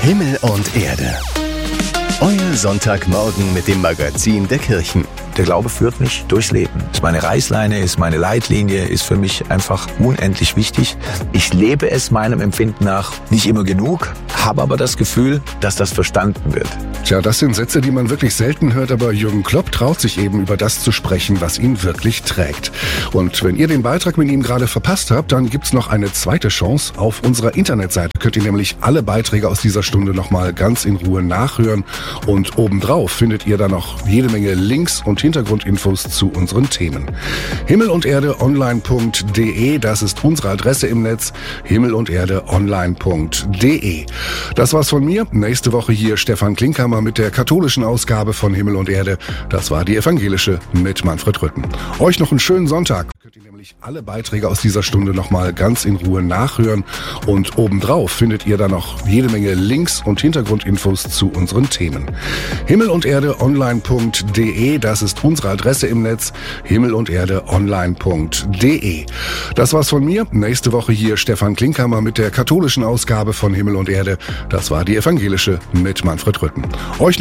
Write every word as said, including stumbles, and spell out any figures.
Himmel und Erde. Euer Sonntagmorgen mit dem Magazin der Kirchen. Der Glaube führt mich durchs Leben. Ist meine Reißleine, ist meine Leitlinie, ist für mich einfach unendlich wichtig. Ich lebe es meinem Empfinden nach nicht immer genug, habe aber das Gefühl, dass das verstanden wird. Tja, das sind Sätze, die man wirklich selten hört, aber Jürgen Klopp traut sich eben über das zu sprechen, was ihn wirklich trägt. Und wenn ihr den Beitrag mit ihm gerade verpasst habt, dann gibt's noch eine zweite Chance. Auf unserer Internetseite könnt ihr nämlich alle Beiträge aus dieser Stunde nochmal ganz in Ruhe nachhören. Und obendrauf findet ihr dann noch jede Menge Links und Hintergrundinfos zu unseren Themen. Himmel und Erde online punkt de, das ist unsere Adresse im Netz. Himmel und Erde online punkt de. Das war's von mir. Nächste Woche hier Stefan Klinkhammer mit der katholischen Ausgabe von Himmel und Erde. Das war die evangelische mit Manfred Rütten. Euch noch einen schönen Sonntag. Könnt ihr nämlich alle Beiträge aus dieser Stunde nochmal ganz in Ruhe nachhören. Und obendrauf findet ihr dann noch jede Menge Links und Hintergrundinfos zu unseren Themen. Himmel und Erde online punkt de, das ist unsere Adresse im Netz. Himmel und Erde online punkt de. Das war's von mir. Nächste Woche hier Stefan Klinkhammer mit der katholischen Ausgabe von Himmel und Erde. Das war die evangelische mit Manfred Rütten. Euch